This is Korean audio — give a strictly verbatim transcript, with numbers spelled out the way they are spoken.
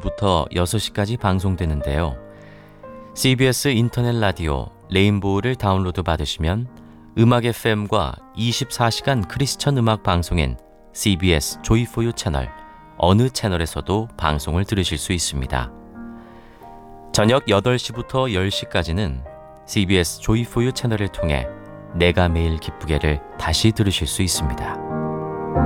시부터 여섯 시까지 방송되는데요. 씨비에스 인터넷 라디오 레인보우를 다운로드 받으시면 음악 에프엠과 이십사 시간 크리스천 음악 방송인 씨비에스 조이포유 채널 어느 채널에서도 방송을 들으실 수 있습니다. 저녁 여덟 시부터 열 시까지는 씨비에스 조이포유 채널을 통해 내가 매일 기쁘게를 다시 들으실 수 있습니다.